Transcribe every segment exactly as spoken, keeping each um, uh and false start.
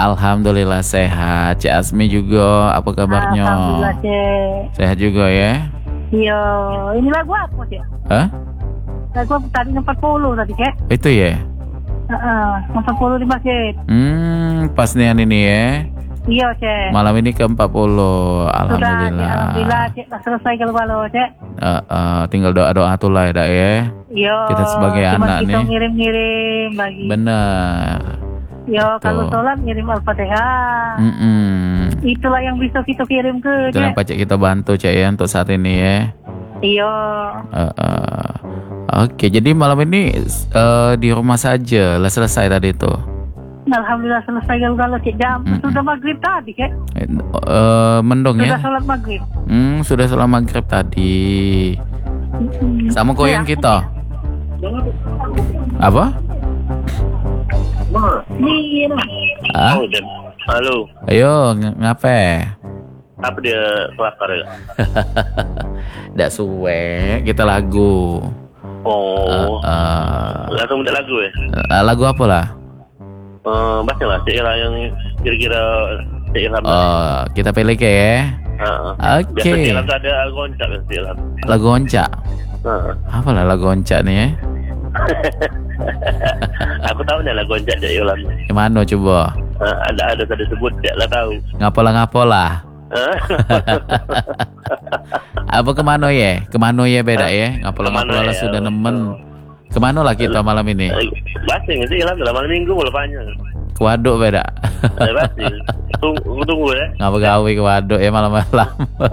Alhamdulillah sehat. Cik Asmi juga, apa kabarnya? Alhamdulillah, Cik. Sehat juga ya? Iya, ini lagu apa, Cik? Hah? Lagu apa tadi empat puluh tadi, Cik? Itu ya? Heeh, empat puluh di masjid. Hmm, pas nih ini ya. Iya, Cik. Malam ini ke empat puluh. Sudah, Cik. Alhamdulillah. Alhamdulillah, Cik. Dah selesai kalau-kalau, Cik. Uh, uh, tinggal doa-doa tuh lah ya, ya. Iya. Kita sebagai cuma anak kita nih. ngirim-ngirim bagi. Bener. Iya, kalau Betul. sholat ngirim Al-Fatihah. Mm-mm. Itulah yang bisa kita kirim ke, Itu yang Cik. pacik kita bantu Cek ya untuk saat ini ya. Iya. Uh, uh. Oke, jadi malam ini uh, di rumah saja lah selesai tadi itu. Alhamdulillah selesai kalau-kalau, Cik. Jam Mm-mm. sudah maghrib tadi, Cik. Uh, mendung Sudah ya. sholat maghrib. Hmm, sudah sholat maghrib tadi. Mm-mm. Sama koyang Ya. kita. Apa? Nih, Ah? Oh, dan halo, Ayo, ng- ngape? apa dia kelakar ya? Ndak suwe, kita lagu. Oh, Uh, uh, langsung minta lagu ya? uh, lagu apa lah? Eh, baca lah, Cik Ilham yang kira-kira Cik Ilham. Oh, kita pilih ke ya. Heeh. Oke. Biasa Cik Ilham tuh ada lagu oncak kan Cik Ilham. Lagu oncak. Heeh. Apa lah lagu oncak nih ya? Aku tahu dah lagu oncak Cik Ilham. Gimana coba? Eh, ada ada tadi sebut Cik lah tahu. Ngapola ngapola. Eh? Apa kemana ya? Kemana ya beda ya? Ngapola Kemana ngapola lah ya? sudah nemen. Kemana lah kita malam ini? Basing Cik Ilham dalam malam minggu mulai panjang. Ke waduk beda. Eh, basing. Tunggu tunggu ya. Ngapa gawe ke waduk ya malam-malam?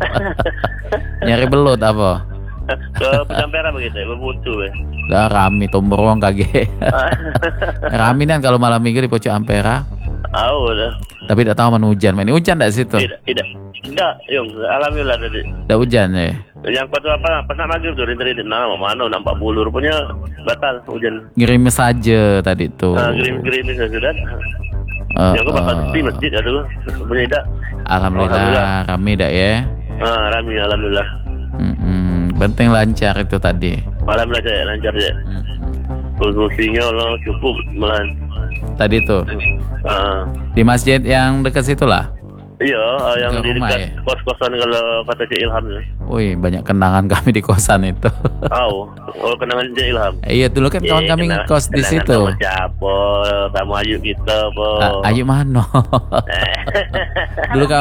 Nyari belut apa? Ke Pecampera begitu ya, berbutu ya. Dah rami tomborong kage. Rami kan kalau malam minggu di Pocok Ampera. Oh, dah. Tapi tidak tahu mana hujan. Ini hujan tak situ? Tidak, tidak. Tidak, Yung. Alhamdulillah tadi. Tidak hujan ya. Yang kuat apa? Pas nak maghrib tuh, rintik-rintik. Nah, mana nampak bulu. Rupanya batal hujan. Ngirim saja tadi tuh. Nah, gerimis-gerimis sudah. Uh, Yang kau bakal uh, di masjid ada tuh. Punya tidak. Alhamdulillah, Alhamdulillah. rame dah ya. Ah, rami alhamdulillah. Mm-mm. Penting lancar itu tadi. Malam lah saya lancar je. Fungsinya Allah cukup malah. Tadi tuh Ah, di masjid yang dekat situ lah. iya, ah, yang Dekat di rumah dekat ya? kos-kosan kalau kata Cik Ilham. Wih, banyak kenangan kami di kosan itu. Oh, oh kenangan Cik Ilham. Eh, iya dulu kan kawan Eh, kami kenang- ngekos di kenangan situ. sama siapa? Sama Ayu kita apa? Ah, Ayu mano. Dulu kau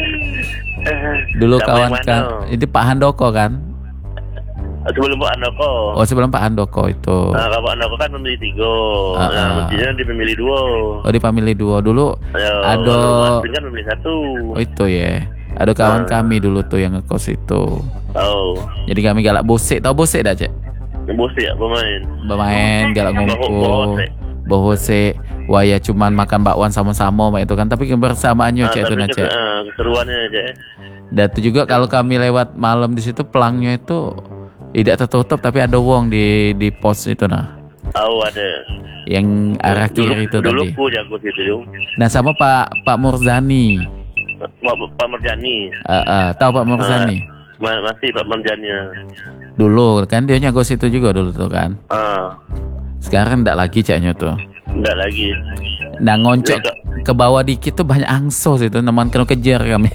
dulu Sama kawan yang mana? kan itu Pak Handoko kan? Sebelum Pak Andoko. Oh sebelum Pak Handoko itu. Nah, kalau Pak Andoko kan memilih tiga. Ah, Nah, ah. mestinya dia memilih dua. Oh di family dua dulu. Ya, Ada kalau Mas Bin kan memilih satu. oh itu ya. Ada kawan Ah. kami dulu tuh yang ngekos itu. Oh, Jadi kami galak bosek, tau bosek dah cek? bos ya pemain. Bermain galak Bohong, ngumpul. bohosek. Bohosek. Wah ya cuman makan bakwan sama-sama mak itu kan. Tapi kebersamaannya Ah, cek itu tapi nah cek. kes- ah, keseruannya aja. Dan itu juga kalau kami lewat malam di situ pelangnya itu tidak tertutup tapi ada wong di di pos itu nah. Tahu ada. Yang arah Dulu- kiri itu dulu tadi. ku jago situ Yung. Nah sama Pak Pak Murzani. Pak Pak Merjani. Ah, ah, tahu Pak Murzani? Ma- masih Pak Merjani. Dulu kan dia nyago situ juga dulu tuh kan. Ah, Sekarang enggak lagi caknya tuh. enggak lagi. Nah ngoncok Dia ke bawah dikit tuh banyak angso situ, teman kena kejar kami.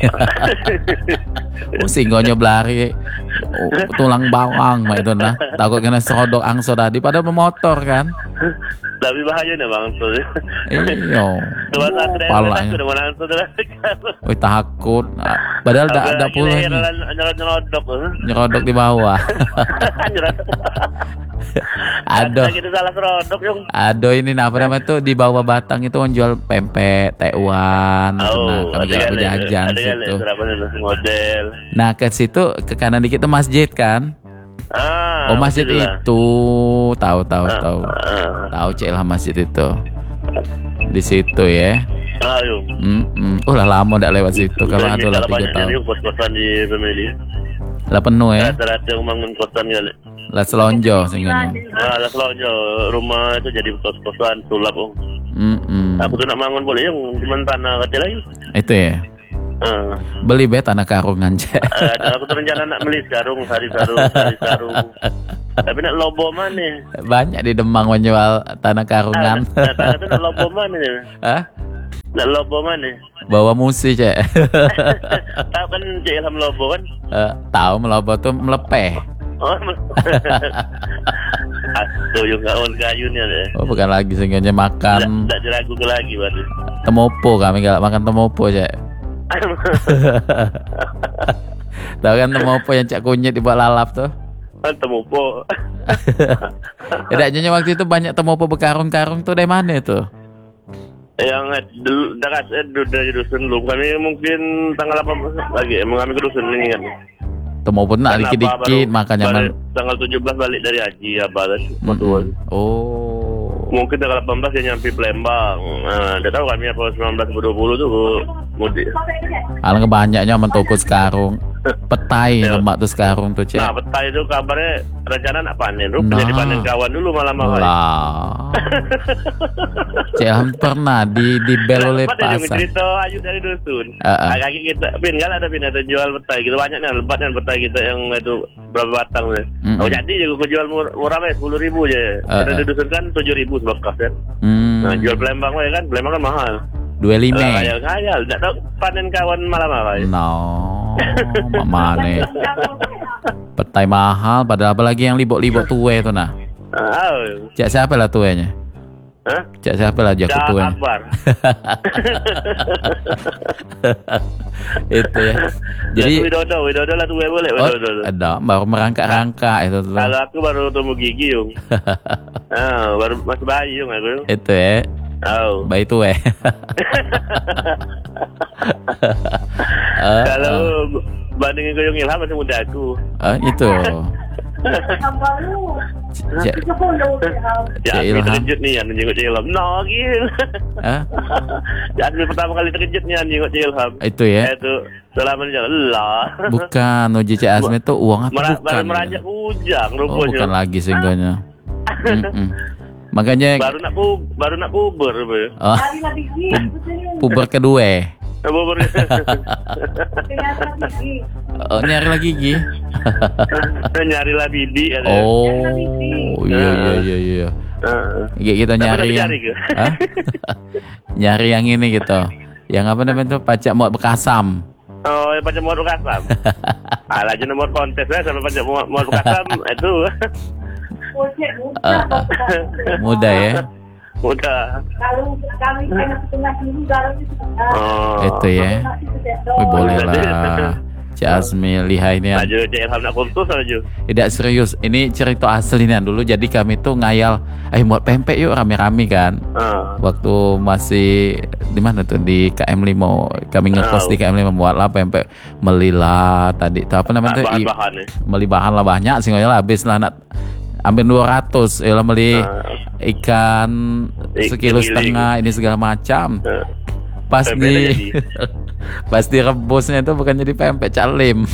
Oh, singgonya belari, oh, tulang bawang mak itu nah. Takut kena serodok angso tadi pada memotor kan. Tapi bahaya nih bang tuh. Iyo. Tuan Satria Palanya. sudah langsung tuh. Wih takut. Ah, Padahal enggak ada pula ini. Nyerot-nyerodok. Nyerodok di bawah. Ada. Kita salah serodok Yung. Ada ini nah, apa namanya tuh di bawah batang itu menjual pempek, tekwan, gitu, nah, kami ada jalan kali, jajan ada kali situ. berapa nih model. Nah ke situ ke kanan dikit tuh masjid kan. Ah, Oh masjid betul lah. itu tahu tahu Ah, tahu ah, tahu cek lah masjid itu di situ ya. ah, Yung. Hmm, oh lah lama ndak lewat situ kalau Dan ada lah kalau tiga banyak tahun. dari kos-kosan di pemilih. Lah penuh ya. Rata-rata yang bangun kosan kali. Lah selonjo singgahnya. Nah, lah selalu rumah itu jadi kos-kosan sulap Om. Hmm, hmm. Aku tuh nak bangun boleh yang cuma tanah kecil lagi. Itu ya. Ah. Beli bet tanah karungan cek. Ada aku tuh rencana nak beli sarung, sari sarung, sari sarung. Tapi nak lobo mana? Banyak di Demang menjual tanah karungan. Ah, tanah itu nak lobo mana? Hah? Nak lobo mana? Bawa musik, Cek. Tahu kan Cik Ilham lobo kan? Eh, tahu melobo tuh melepeh. Oh, Aduh, yung kaon kayu ni ada. Oh, bukan lagi sengaja makan Tak diragu ke lagi baru. temopo, kami galak makan temopo, Cek. Tahu kan temopo yang cak kunyit dibuat lalap tuh? Temu po. Edaknya waktu itu banyak temopo berkarung-karung tuh dari mana itu? Yang dulu dekat eh, du- dari dusun dulu. Kami mungkin tanggal delapan belas lagi emang kami ke dusun ini kan. Temopo nak Kenapa dikit-dikit baru- makanya baru man. tanggal tujuh belas balik dari haji Abah kan. Mm-mm. Oh. Mungkin tanggal delapan belas dia nyampe Palembang. Nah, dia tahu kami apa sembilan belas dua puluh tuh mudik. Alangkah banyaknya mentoko sekarung. Petai Ya. lemak tuh sekarung tuh, Cek. Nah, petai itu kabarnya rencana nak panen. Rupanya Nah. dipanen kawan dulu malam-malam. Lah. Cek Ilham pernah di di bel oleh Lebat dia juga pasar. cerita Ayu dari dusun. Ah, ah. Ah, kaki kita, Pin kan ada Pin ada jual petai. Kita banyak nih lebat kan petai kita yang itu berapa batang nih. Mm-mm. Oh jadi juga aku jual murah, murah weh sepuluh ribu aja. Ah, Kita ah. di dusun kan tujuh ribu sebekas kan. Hmm. Nah jual Palembang weh kan, Palembang kan mahal. Dua lima. Khayal khayal, tak tahu panen kawan malam-malam. No, mana? Petai mahal, padahal apalagi yang libok-libok tue itu nah. Ah, Cak siapa lah tuenya? hah? Cak siapa lah jago Cak tue? Akbar. Itu ya. Jadi, Jadi Widodo, Widodo lah tuh boleh oh, Widodo. ada baru merangkak-rangkak itu tuh. Kalau aku baru tumbuh gigi yung. Ah, baru masih bayi yung aku. Itu ya, Oh. bayi tue. Eh, Kalau bandingin ke yung Ilham masih muda aku. eh, itu. Cak, Ya, Cik aku Ilham. terkejut nih yang jenguk Cik Ilham. No, gil. eh, Ya, aku pertama kali terkejut nih yang jenguk Cik Ilham. itu ya. Itu selama ini jalan lah. Bukan, Uji Cak Asmi itu uang apa Mer- bukan? baru ya? meranjak ujang Oh, bukan rupanya. lagi sehingga. Mm-mm. Makanya Baru nak pu, baru nak puber, apa? oh, puber kedua. Puber. Oh, nyari lagi gigi. Nyari lah bibi. ada. Oh, iya iya iya iya. Ah. Kayak kita Tapi nyari tapi yang nyari ke? Hah? Nyari yang ini gitu. Yang apa namanya tuh pacak muat bekasam. Oh, yang macam muat kasam. Alah, jenis muat kontes lah sampai macam muat muat kasam itu. Ah, ah. Muda ya. Udah. Kalau kami kena setengah minggu kalau itu Oh. Itu ya. Wih, boleh lah. Cik Asmi lihai ini. Laju Cik Ilham nak kursus laju. Tidak serius. Ini cerita aslinya dulu. Jadi kami tuh ngayal, eh buat pempek yuk rame-rame kan. Ah. Waktu masih di mana tuh di K M lima kami ngekos di K M lima buatlah pempek melilah tadi itu apa namanya tuh i- Bahan-bahan nih. beli bahan lah banyak sih lah habis lah nak hampir dua ratus ya lah beli Ah. ikan Ik- sekilo giling. setengah ini segala macam Ah. pas Pempeknya di pas direbusnya itu bukan jadi pempek calim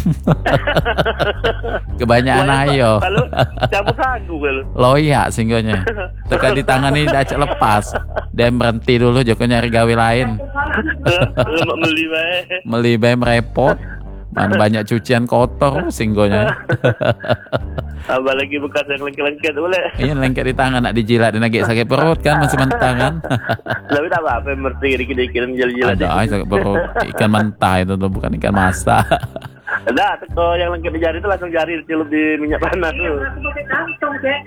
kebanyakan ayo Kalau campur sagu kalau. loyak singgonya tekan di tangan ini dah cak lepas dan berhenti dulu Joko nyari gawe lain Lemak beli bae. meli bae merepot mana banyak cucian kotor singgonya Apalagi bekas yang lengket-lengket boleh. ini lengket di tangan nak dijilat dan lagi sakit perut kan masih mentah kan Tapi tak apa-apa merti dikit-dikit jilat-jilat. ada aja sakit perut ikan mentah itu tuh bukan ikan masak Ada teko yang lengket di jari itu langsung jari dicelup di minyak panas tuh.